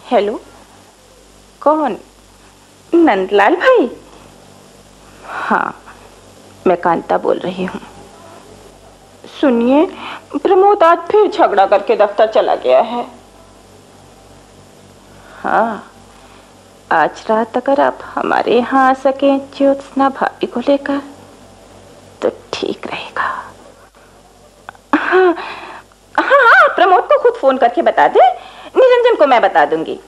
Hello, कौन? नंदलाल भाई? हाँ, मैं कांता बोल रही हूँ। सुनिए, प्रमोद आज फिर झगड़ा करके दफ्तर चला गया है। हाँ, आज रात अगर आप हमारे यहाँ आ सकें ज्योत्सना भाभी को लेकर तो ठीक रहेगा। हाँ हाँ हाँ, प्रमोद को खुद फोन करके बता दे, निरंजन को मैं बता दूंगी।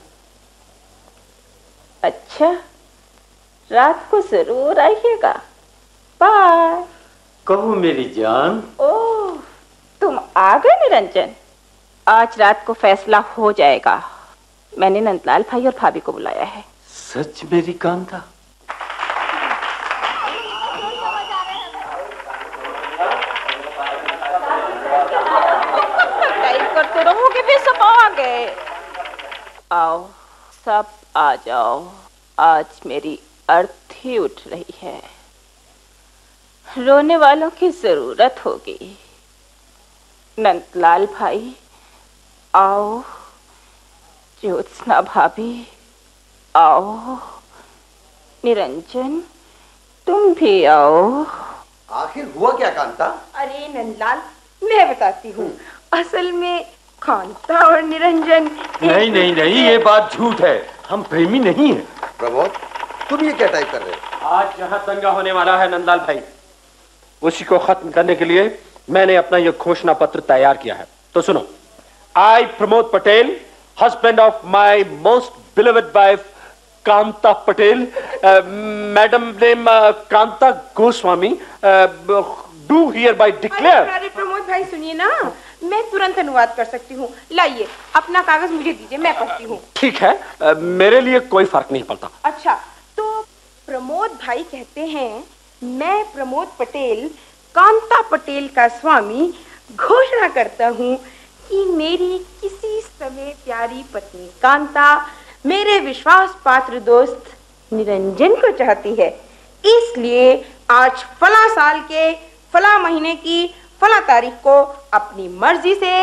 अच्छा, रात को जरूर आइएगा। बाय। कहो मेरी जान। ओह, तुम आ गए निरंजन। आज रात को फैसला हो जाएगा। मैंने नंदलाल भाई और भाभी को बुलाया है। सच मेरी कांता? करते रहोगे भी, सब आ गए। आओ, सब आ जाओ। आज मेरी अर्थी उठ रही है। रोने वालों की जरूरत होगी। नंदलाल भाई आओ, ज्योत्सना भाभी आओ, निरंजन तुम भी आओ। आखिर हुआ क्या कांता? अरे नंदलाल, मैं बताती हूँ। असल में कांता और निरंजन नहीं नहीं नहीं, ये बात झूठ है। हम प्रेमी नहीं हैं। प्रमोद, तुम ये क्या टाइप कर रहे हो? आज यहाँ दंगा होने वाला है नंदलाल भाई। उसी को खत्म करने के लिए मैंने अपना यह घोषणा पत्र तैयार किया है। तो सुनो, आई Pramod Patel, husband of my most beloved wife Kanta Patel, madam name Kanta Goswami, do here bye declare. अरे प्रमोद भाई सुनिए ना, मैं तुरंत अनुवाद कर सकती हूँ। लाइए अपना कागज मुझे दीजिए, मैं पढ़ती हूँ। ठीक है, मेरे लिए कोई फर्क नहीं पड़ता। अच्छा, तो प्रमोद भाई कहते हैं, मैं प्रमोद पटेल कांता पटेल का स्वामी घोषणा करता हूँ कि मेरी किसी समय प्यारी पत्नी कांता मेरे विश्वास पात्र दोस्त निरंजन को चाहती है। इसलिए आज फला साल के फला महीने की फला तारीख को अपनी मर्जी से